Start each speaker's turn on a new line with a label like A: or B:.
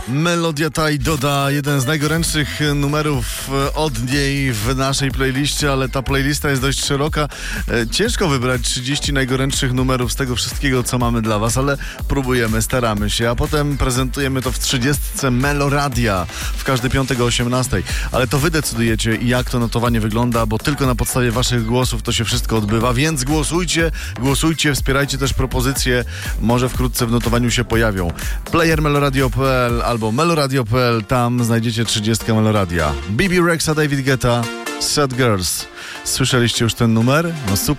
A: Melodia ta i doda jeden z najgorętszych numerów od niej w naszej playliście, ale ta playlista jest dość szeroka. Ciężko wybrać 30 najgorętszych numerów z tego wszystkiego, co mamy dla was, ale próbujemy, staramy się, a potem prezentujemy to w 30 Meloradia w każdy piątek o 18. Ale to wy decydujecie, jak to notowanie wygląda, bo tylko na podstawie waszych głosów to się wszystko odbywa, więc głosujcie, wspierajcie też propozycje, może wkrótce w notowaniu się pojawią. Player meloradio.pl albo meloradio.pl, tam znajdziecie 30 Meloradia. Bibi Rexa, David Guetta, Sad Girls. Słyszeliście już ten numer? No super.